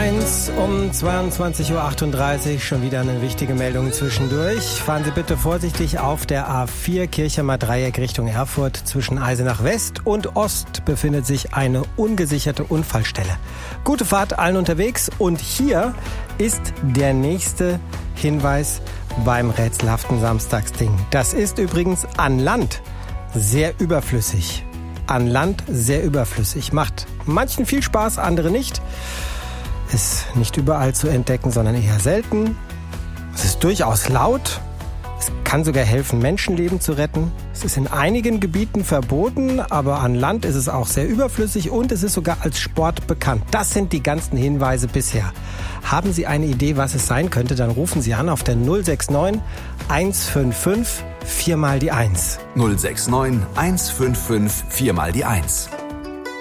1 um 22.38 Uhr. Schon wieder eine wichtige Meldung zwischendurch. Fahren Sie bitte vorsichtig auf der A4 Kirchheimer Dreieck Richtung Erfurt. Zwischen Eisenach West und Ost befindet sich eine ungesicherte Unfallstelle. Gute Fahrt allen unterwegs. Und hier ist der nächste Hinweis beim rätselhaften Samstagsding. Das ist übrigens an Land sehr überflüssig. An Land sehr überflüssig. Macht manchen viel Spaß, andere nicht. Ist nicht überall zu entdecken, sondern eher selten. Es ist durchaus laut. Es kann sogar helfen, Menschenleben zu retten. Es ist in einigen Gebieten verboten, aber an Land ist es auch sehr überflüssig und es ist sogar als Sport bekannt. Das sind die ganzen Hinweise bisher. Haben Sie eine Idee, was es sein könnte, dann rufen Sie an auf der 069 155 4 mal die 1. 069 155 4 mal die 1.